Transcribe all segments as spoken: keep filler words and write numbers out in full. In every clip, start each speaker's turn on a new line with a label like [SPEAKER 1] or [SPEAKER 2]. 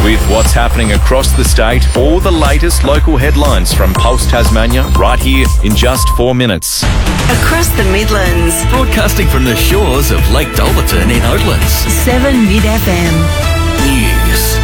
[SPEAKER 1] with what's happening across the state, all the latest local headlines from Pulse Tasmania, right here in just four minutes.
[SPEAKER 2] Across the Midlands.
[SPEAKER 3] Broadcasting from the shores of Lake Dolberton in Oatlands.
[SPEAKER 2] seven Mid F M.
[SPEAKER 3] News.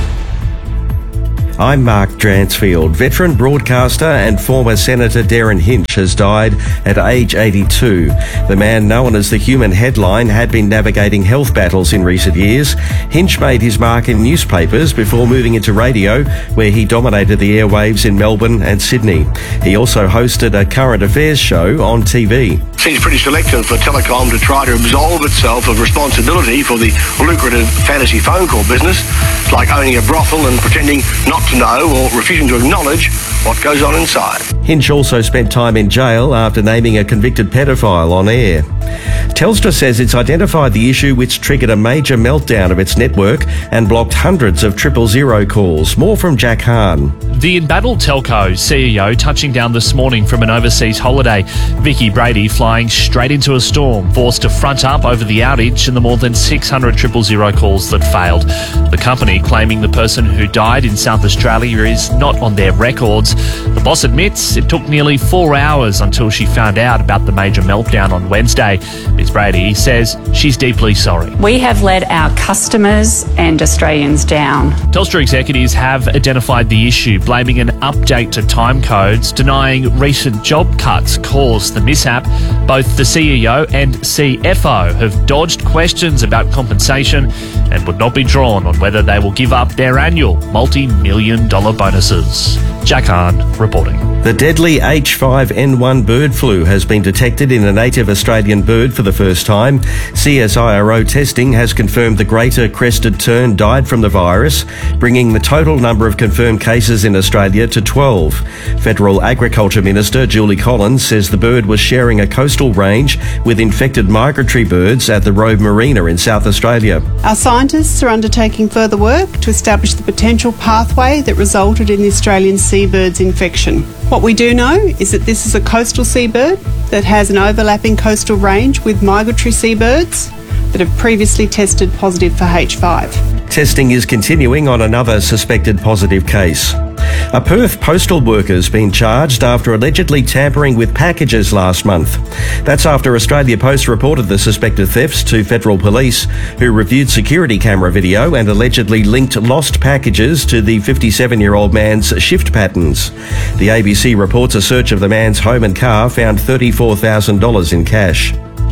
[SPEAKER 4] I'm Mark Dransfield. Veteran broadcaster and former Senator Derryn Hinch has died at age eighty-two. The man known as the Human Headline had been navigating health battles in recent years. Hinch made his mark in newspapers before moving into radio, where he dominated the airwaves in Melbourne and Sydney. He also hosted a current affairs show on T V.
[SPEAKER 5] Seems pretty selective for Telecom to try to absolve itself of responsibility for the lucrative fantasy phone call business. It's like owning a brothel and pretending not to know or refusing to acknowledge what goes on inside.
[SPEAKER 4] Hinch also spent time in jail after naming a convicted pedophile on air. Telstra says it's identified the issue which triggered a major meltdown of its network and blocked hundreds of triple zero calls. More from Jack Hahn.
[SPEAKER 6] The embattled telco C E O touching down this morning from an overseas holiday. Vicky Brady flying straight into a storm, forced to front up over the outage and the more than six hundred triple zero calls that failed. The company claiming the person who died in South Australia is not on their records. The boss admits it took nearly four hours until she found out about the major meltdown on Wednesday. Miz Brady says she's deeply sorry.
[SPEAKER 7] We have let our customers and Australians down.
[SPEAKER 6] Telstra executives have identified the issue, blaming an update to time codes, denying recent job cuts caused the mishap. Both the C E O and C F O have dodged questions about compensation and would not be drawn on whether they will give up their annual multi-million dollar bonuses. Jack Hahn reporting.
[SPEAKER 4] The deadly H five N one bird flu has been detected in a native Australian bird for the first time. C S I R O testing has confirmed the greater crested tern died from the virus, bringing the total number of confirmed cases in Australia to twelve. Federal Agriculture Minister Julie Collins says the bird was sharing a coastal range with infected migratory birds at the Robe Marina in South Australia.
[SPEAKER 8] Our scientists are undertaking further work to establish the potential pathway that resulted in the Australian seabird's infection. What we do know is that this is a coastal seabird that has an overlapping coastal range with migratory seabirds that have previously tested positive for H five.
[SPEAKER 4] Testing is continuing on another suspected positive case. A Perth postal worker's been charged after allegedly tampering with packages last month. That's after Australia Post reported the suspected thefts to federal police, who reviewed security camera video and allegedly linked lost packages to the fifty-seven-year-old man's shift patterns. The A B C reports a search of the man's home and car found thirty-four thousand dollars in cash.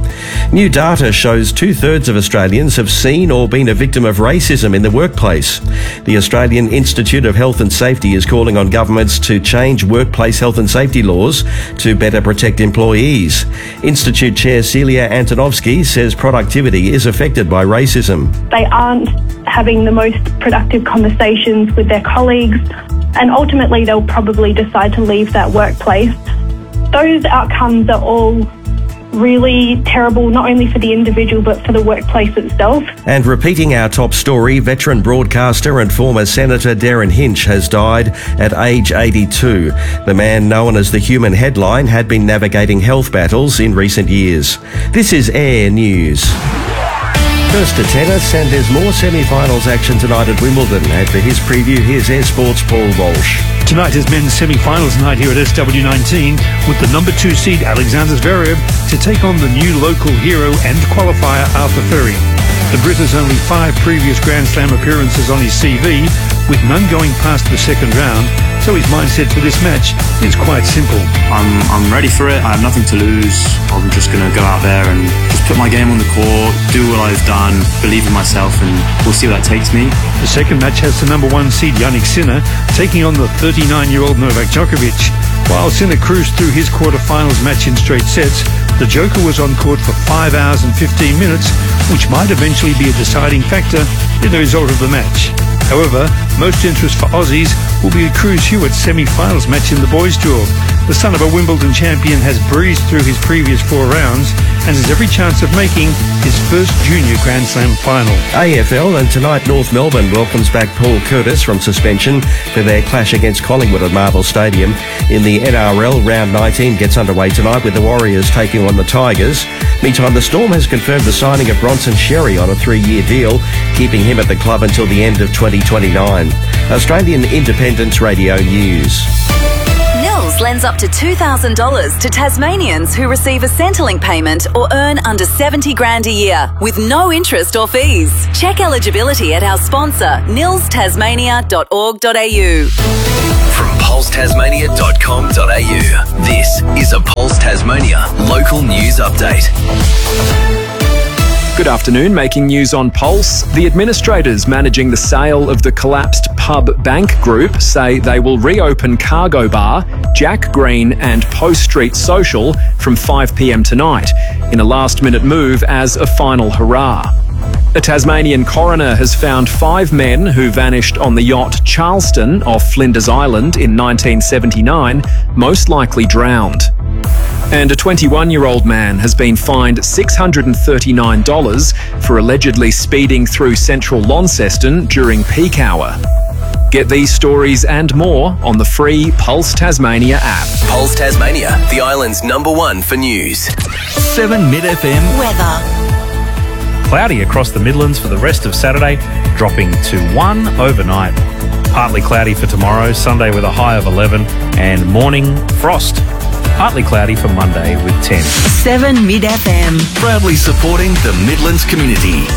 [SPEAKER 4] New data shows two-thirds of Australians have seen or been a victim of racism in the workplace. The Australian Institute of Health and Safety is calling on governments to change workplace health and safety laws to better protect employees. Institute Chair Celia Antonovsky says productivity is affected by racism.
[SPEAKER 9] They aren't having the most productive conversations with their colleagues, and ultimately they'll probably decide to leave that workplace. Those outcomes are all really terrible, not only for the individual but for the workplace itself.
[SPEAKER 4] And repeating our top story, veteran broadcaster and former Senator Derryn Hinch has died at age eighty-two. The man known as the Human Headline had been navigating health battles in recent years. This is Air News. First to tennis, and there's more semi-finals action tonight at Wimbledon. And for his preview, here's Air Sports' Paul Walsh.
[SPEAKER 10] Tonight is men's semi-finals night here at S W nineteen, with the number two seed Alexander Zverev to take on the new local hero and qualifier Arthur Ferry. The Brit has only five previous Grand Slam appearances on his C V, with none going past the second round, so his mindset for this match is quite simple.
[SPEAKER 11] I'm I'm ready for it. I have nothing to lose. I'm just going to go out there and just put my game on the court, do what I've done, believe in myself, and we'll see where that takes me.
[SPEAKER 10] The second match has the number one seed Jannik Sinner taking on the thirty-nine-year-old Novak Djokovic. While Sinner cruised through his quarterfinals match in straight sets, the Joker was on court for five hours and fifteen minutes, which might eventually be a deciding factor in the result of the match. However, most interest for Aussies will be a Cruz Hewitt semi-finals match in the boys' draw. The son of a Wimbledon champion has breezed through his previous four rounds and has every chance of making his first junior Grand Slam final.
[SPEAKER 4] A F L, and tonight North Melbourne welcomes back Paul Curtis from suspension for their clash against Collingwood at Marvel Stadium. In the N R L, round nineteen gets underway tonight with the Warriors taking on the Tigers. Meantime, the Storm has confirmed the signing of Bronson Sherry on a three-year deal, keeping him at the club until the end of twenty twenty-nine. Australian Independence Radio News.
[SPEAKER 2] Nils lends up to two thousand dollars to Tasmanians who receive a Centrelink payment or earn under seventy grand a year with no interest or fees. Check eligibility at our sponsor, nils tasmania dot org dot a u.
[SPEAKER 3] From pulse tasmania dot com dot a u, this is a Pulse Tasmania local news update.
[SPEAKER 12] Good afternoon. Making news on Pulse. The administrators managing the sale of the collapsed Pub Bank Group say they will reopen Cargo Bar, Jack Green and Post Street Social from five p m tonight in a last-minute move as a final hurrah. A Tasmanian coroner has found five men who vanished on the yacht Charleston off Flinders Island in nineteen seventy-nine, most likely drowned. And a twenty-one-year-old man has been fined six hundred thirty-nine dollars for allegedly speeding through central Launceston during peak hour. Get these stories and more on the free Pulse Tasmania app.
[SPEAKER 3] Pulse Tasmania, the island's number one for news. seven Mid F M
[SPEAKER 2] Weather.
[SPEAKER 6] Cloudy across the Midlands for the rest of Saturday, dropping to one overnight. Partly cloudy for tomorrow, Sunday with a high of eleven, and morning frost. Partly cloudy for Monday with ten.
[SPEAKER 2] seven Mid F M.
[SPEAKER 3] proudly supporting the Midlands community.